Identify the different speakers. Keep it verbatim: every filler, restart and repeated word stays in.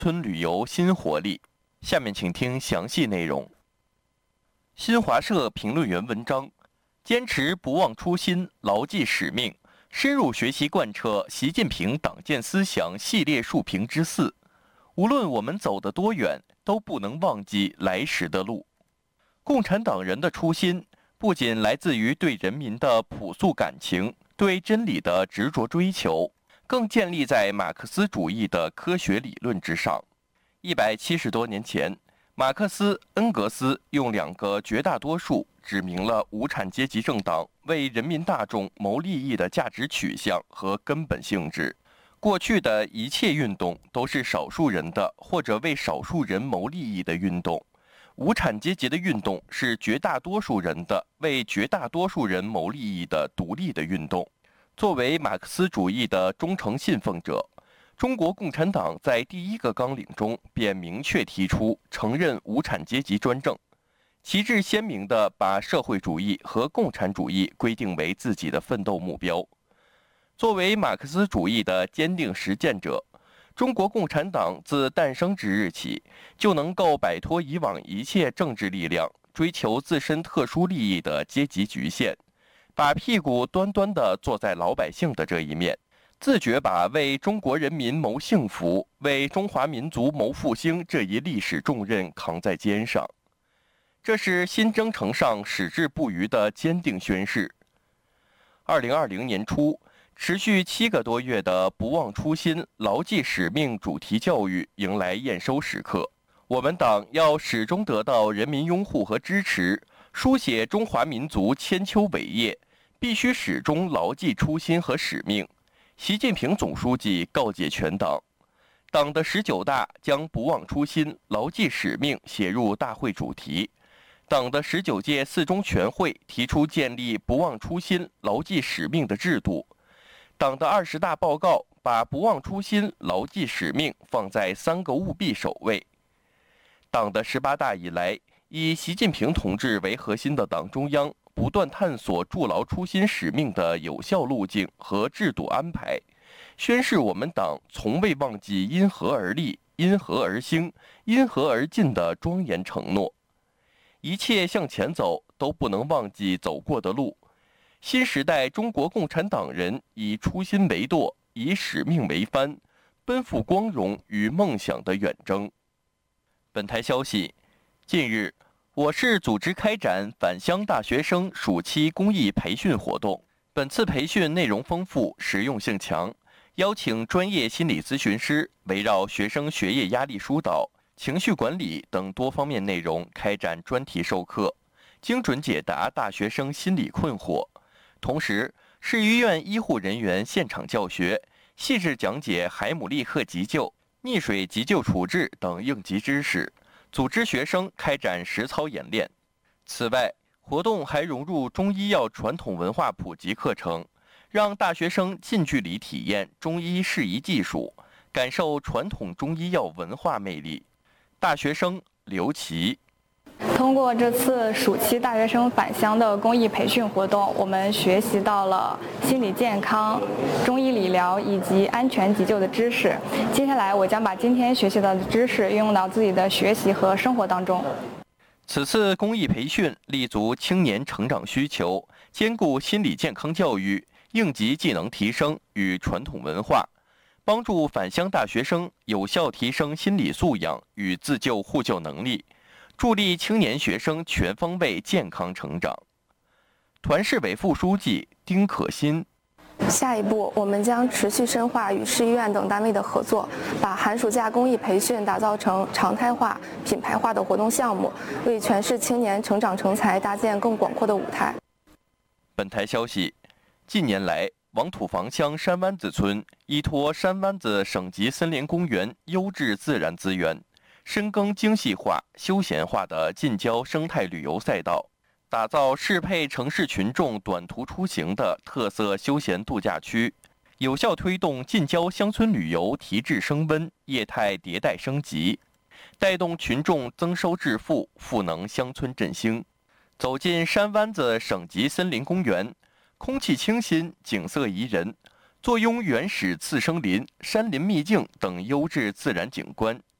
Speaker 1: 村旅游新活力。下面请听详细内容。新华社评论员文章：坚持不忘初心，牢记使命，深入学习贯彻习近平党建思想系列述评之四。无论我们走得多远，都不能忘记来时的路。共产党人的初心，不仅来自于对人民的朴素感情，对真理的执着追求，更建立在马克思主义的科学理论之上。一百七十多年前，马克思、恩格斯用两个绝大多数指明了无产阶级政党为人民大众谋利益的价值取向和根本性质。过去的一切运动都是少数人的或者为少数人谋利益的运动，无产阶级的运动是绝大多数人的为绝大多数人谋利益的独立的运动。作为马克思主义的忠诚信奉者，中国共产党在第一个纲领中便明确提出承认无产阶级专政，旗帜鲜明地把社会主义和共产主义规定为自己的奋斗目标。作为马克思主义的坚定实践者，中国共产党自诞生之日起，就能够摆脱以往一切政治力量追求自身特殊利益的阶级局限，把屁股端端地坐在老百姓的这一面，自觉把为中国人民谋幸福、为中华民族谋复兴这一历史重任扛在肩上。这是新征程上矢志不渝的坚定宣誓。二零二零年初，持续七个多月的不忘初心、牢记使命主题教育迎来验收时刻。我们党要始终得到人民拥护和支持，书写中华民族千秋伟业，必须始终牢记初心和使命。习近平总书记告诫全党，党的十九大将不忘初心、牢记使命写入大会主题。党的十九届四中全会提出建立不忘初心、牢记使命的制度。党的二十大报告把不忘初心、牢记使命放在三个务必首位。党的十八大以来，以习近平同志为核心的党中央不断探索筑牢初心使命的有效路径和制度安排，宣示我们党从未忘记因和而立、因和而兴、因和而进的庄严承诺。一切向前走，都不能忘记走过的路。新时代中国共产党人以初心为舵，以使命为帆，奔赴光荣与梦想的远征。本台消息，近日，我市组织开展返乡大学生暑期公益培训活动。本次培训内容丰富，实用性强，邀请专业心理咨询师围绕学生学业压力疏导、情绪管理等多方面内容开展专题授课，精准解答大学生心理困惑。同时，市医院医护人员现场教学，细致讲解海姆立克急救、溺水急救处置等应急知识，组织学生开展实操演练。此外，活动还融入中医药传统文化普及课程，让大学生近距离体验中医适宜技术，感受传统中医药文化魅力。大学生刘琦。
Speaker 2: 通过这次暑期大学生返乡的公益培训活动，我们学习到了心理健康、中医理疗以及安全急救的知识。接下来，我将把今天学习到的知识运用到自己的学习和生活当中。
Speaker 1: 此次公益培训立足青年成长需求，兼顾心理健康教育、应急技能提升与传统文化，帮助返乡大学生有效提升心理素养与自救互救能力，助力青年学生全方位健康成长。团市委副书记丁可欣。
Speaker 3: 下一步，我们将持续深化与市医院等单位的合作，把寒暑假公益培训打造成常态化、品牌化的活动项目，为全市青年成长成才搭建更广阔的舞台。
Speaker 1: 本台消息，近年来，王土房乡山湾子村依托山湾子省级森林公园优质自然资源，深耕精细化、休闲化的近郊生态旅游赛道，打造适配城市群众短途出行的特色休闲度假区，有效推动近郊乡村旅游提质升温、业态迭代升级，带动群众增收致富，赋能乡村振兴。走进山湾子省级森林公园，空气清新，景色宜人， 坐拥原始次生林、山林秘境等优质自然景观，